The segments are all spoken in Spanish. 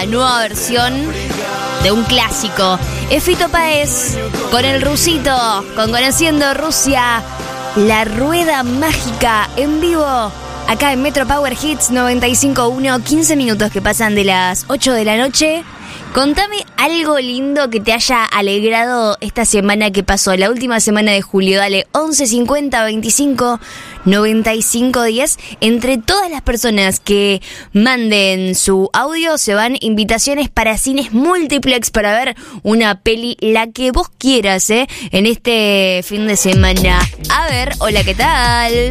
una nueva versión de un clásico. Es Fito Páez con el Rusito, con Conociendo Rusia, La Rueda Mágica en vivo. Acá en Metro Power Hits 95.1, 15 minutos que pasan de las 8 de la noche. Contame algo lindo que te haya alegrado esta semana que pasó, la última semana de julio. Dale, 11 50 25 95 10. Entre todas las personas que manden su audio se van invitaciones para Cines Multiplex para ver una peli, la que vos quieras, en este fin de semana. A ver, hola, ¿qué tal?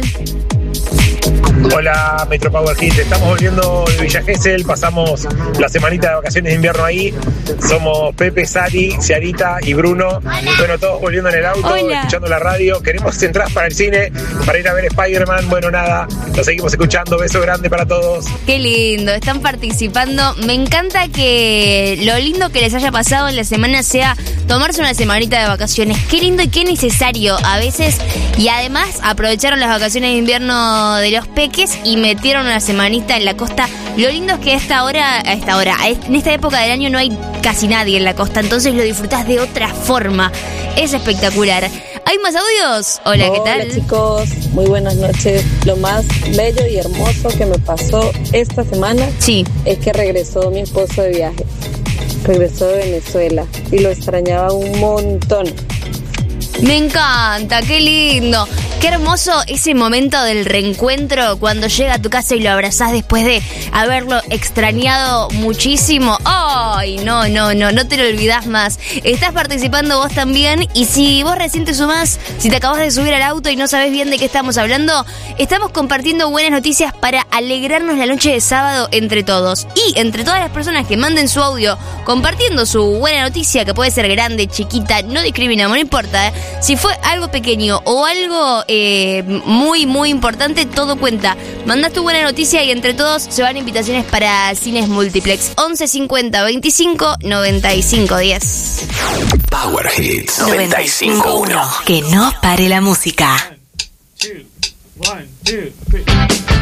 Hola, Metro Power Hits. Estamos volviendo de Villa Gesell. Pasamos la semanita de vacaciones de invierno ahí. Somos Pepe, Sari, Ciarita y Bruno. Bueno, todos volviendo en el auto, Hola. Escuchando la radio. Queremos entradas para el cine, para ir a ver Spider-Man. Bueno, nada, lo seguimos escuchando. Beso grande para todos. Qué lindo, están participando. Me encanta que lo lindo que les haya pasado en la semana sea tomarse una semanita de vacaciones. Qué lindo y qué necesario a veces. Y además aprovecharon las vacaciones de invierno de los peques y metieron una semanita en la costa. Lo lindo es que en esta época del año no hay casi nadie en la costa, entonces lo disfrutás de otra forma. Es espectacular. ¿Hay más audios? Hola, ¿qué tal? Hola chicos, muy buenas noches. Lo más bello y hermoso que me pasó esta semana es que regresó mi esposo de viaje. Regresó de Venezuela y lo extrañaba un montón. Me encanta, qué lindo. Qué hermoso ese momento del reencuentro cuando llega a tu casa y lo abrazás después de haberlo extrañado muchísimo. ¡Ay! No te lo olvidás más. Estás participando vos también y si vos recién te sumás, si te acabas de subir al auto y no sabés bien de qué estamos hablando, estamos compartiendo buenas noticias para alegrarnos la noche de sábado entre todos. Y entre todas las personas que manden su audio compartiendo su buena noticia, que puede ser grande, chiquita, no discriminamos, no importa, si fue algo pequeño o algo muy, muy importante, todo cuenta. Mandás tu buena noticia y entre todos se van invitaciones para Cines Multiplex. 11 50 25 95 10. Power Hits 95.1. Que no pare la música. 1, 2, 3.